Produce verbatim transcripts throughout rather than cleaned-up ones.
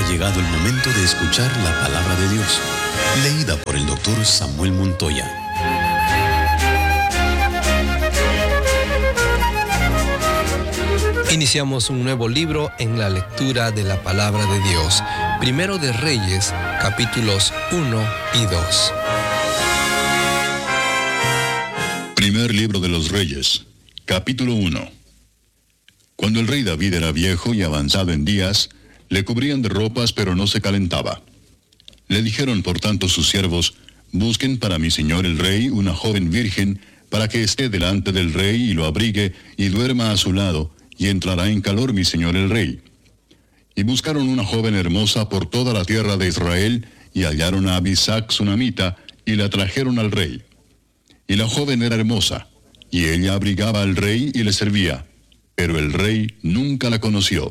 Ha llegado el momento de escuchar la palabra de Dios, leída por el doctor Samuel Montoya. Iniciamos un nuevo libro en la lectura de la palabra de Dios. Primero de Reyes, capítulos uno y dos. Primer libro de los Reyes, capítulo uno. Cuando el rey David era viejo y avanzado en días, le cubrían de ropas, pero no se calentaba. Le dijeron por tanto sus siervos: busquen para mi señor el rey una joven virgen, para que esté delante del rey y lo abrigue y duerma a su lado, y entrará en calor mi señor el rey. Y buscaron una joven hermosa por toda la tierra de Israel, y hallaron a Abisac sunamita, y la trajeron al rey. Y la joven era hermosa, y ella abrigaba al rey y le servía, pero el rey nunca la conoció.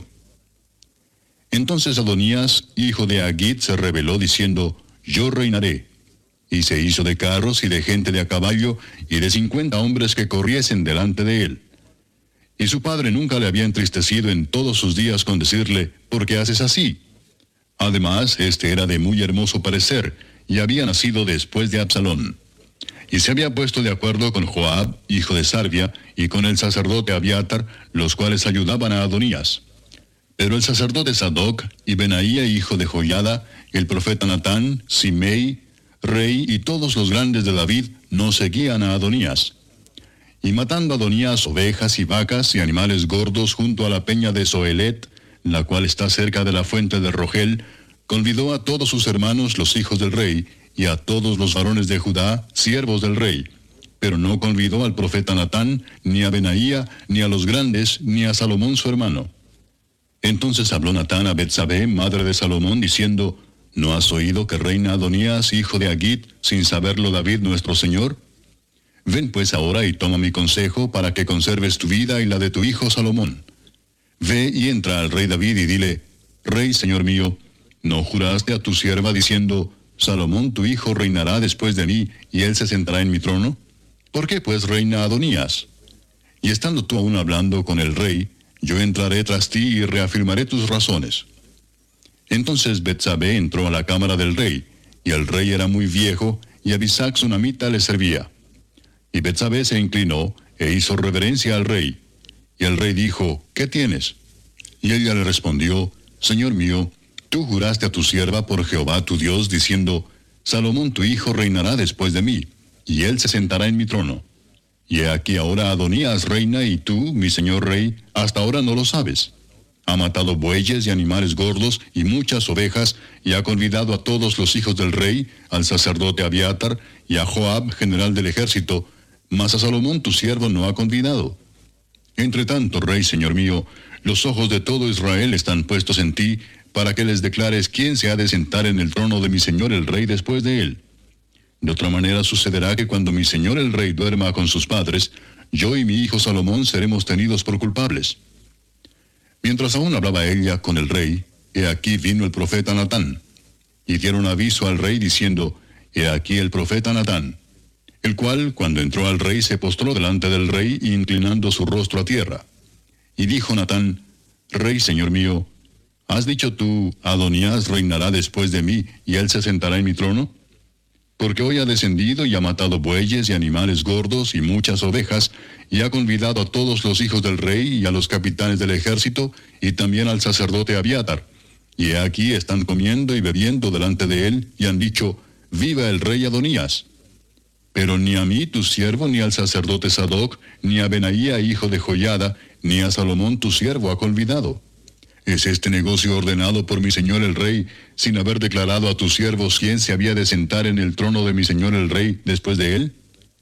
Entonces Adonías, hijo de Agit, se rebeló diciendo: yo reinaré. Y se hizo de carros y de gente de a caballo, y de cincuenta hombres que corriesen delante de él. Y su padre nunca le había entristecido en todos sus días con decirle: ¿por qué haces así? Además, este era de muy hermoso parecer, y había nacido después de Absalón. Y se había puesto de acuerdo con Joab, hijo de Sarvia, y con el sacerdote Abiatar, los cuales ayudaban a Adonías. Pero el sacerdote Sadoc y Benaía, hijo de Joiada, el profeta Natán, Simei, rey, y todos los grandes de David no seguían a Adonías. Y matando a Adonías ovejas y vacas y animales gordos junto a la peña de Zoelet, la cual está cerca de la fuente de Rogel, convidó a todos sus hermanos los hijos del rey, y a todos los varones de Judá, siervos del rey. Pero no convidó al profeta Natán, ni a Benaía, ni a los grandes, ni a Salomón su hermano. Entonces habló Natán a Betsabé, madre de Salomón, diciendo: ¿no has oído que reina Adonías, hijo de Agit, sin saberlo David nuestro señor? Ven pues ahora y toma mi consejo, para que conserves tu vida y la de tu hijo Salomón. Ve y entra al rey David y dile: Rey, señor mío, ¿no juraste a tu sierva diciendo: Salomón tu hijo reinará después de mí, y él se sentará en mi trono? ¿Por qué pues reina Adonías? Y estando tú aún hablando con el rey, yo entraré tras ti y reafirmaré tus razones. Entonces Betsabé entró a la cámara del rey, y el rey era muy viejo, y Abisac sunamita le servía. Y Betsabé se inclinó, e hizo reverencia al rey. Y el rey dijo: ¿qué tienes? Y ella le respondió: Señor mío, tú juraste a tu sierva por Jehová tu Dios, diciendo: Salomón tu hijo reinará después de mí, y él se sentará en mi trono. Y he aquí ahora Adonías reina, y tú, mi señor rey, hasta ahora no lo sabes. Ha matado bueyes y animales gordos y muchas ovejas, y ha convidado a todos los hijos del rey, al sacerdote Abiatar, y a Joab, general del ejército, mas a Salomón tu siervo no ha convidado. Entre tanto, rey, señor mío, los ojos de todo Israel están puestos en ti, para que les declares quién se ha de sentar en el trono de mi señor el rey después de él. De otra manera sucederá que cuando mi señor el rey duerma con sus padres, yo y mi hijo Salomón seremos tenidos por culpables. Mientras aún hablaba ella con el rey, he aquí vino el profeta Natán. Y dieron aviso al rey diciendo: he aquí el profeta Natán. El cual, cuando entró al rey, se postró delante del rey, inclinando su rostro a tierra. Y dijo Natán: Rey, señor mío, ¿has dicho tú: Adonías reinará después de mí, y él se sentará en mi trono? Porque hoy ha descendido y ha matado bueyes y animales gordos y muchas ovejas, y ha convidado a todos los hijos del rey y a los capitanes del ejército, y también al sacerdote Abiatar. Y he aquí están comiendo y bebiendo delante de él, y han dicho: Viva el rey Adonías. Pero ni a mí tu siervo, ni al sacerdote Sadoc, ni a Benaía hijo de Joiada, ni a Salomón tu siervo ha convidado. ¿Es este negocio ordenado por mi señor el rey, sin haber declarado a tus siervos quién se había de sentar en el trono de mi señor el rey después de él?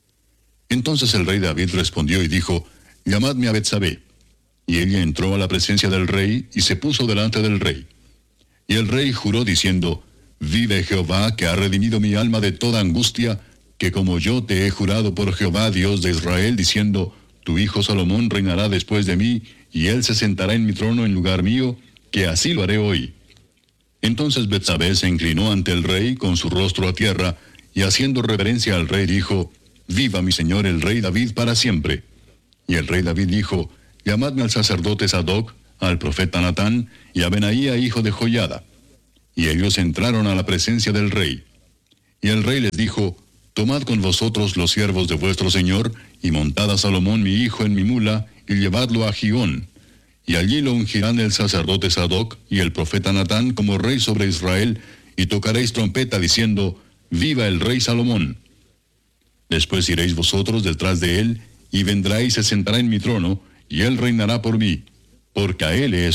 Entonces el rey David respondió y dijo: Llamadme a Betsabé. Y ella entró a la presencia del rey, y se puso delante del rey. Y el rey juró diciendo: Vive Jehová, que ha redimido mi alma de toda angustia, que como yo te he jurado por Jehová, Dios de Israel, diciendo: Tu hijo Salomón reinará después de mí, y él se sentará en mi trono en lugar mío, que así lo haré hoy. Entonces Betsabé se inclinó ante el rey con su rostro a tierra, y haciendo reverencia al rey dijo: Viva mi señor el rey David para siempre. Y el rey David dijo: Llamadme al sacerdote Sadoc, al profeta Natán, y a Benaía hijo de Joiada. Y ellos entraron a la presencia del rey. Y el rey les dijo, tomad con vosotros los siervos de vuestro señor, y montad a Salomón mi hijo en mi mula, y llevadlo a Gihón. Y allí lo ungirán el sacerdote Sadoc y el profeta Natán como rey sobre Israel, y tocaréis trompeta diciendo, viva el rey Salomón. Después iréis vosotros detrás de él, y vendrá y se sentará en mi trono, y él reinará por mí, porque a él he